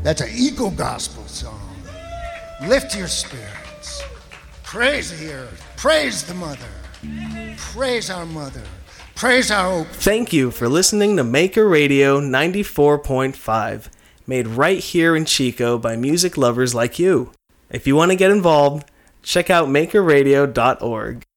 That's an eco gospel song. Lift your spirits. Praise the earth. Praise the mother. Praise our mother. Praise our oak. Thank you for listening to Maker Radio 94.5, made right here in Chico by music lovers like you. If you want to get involved, check out makerradio.org.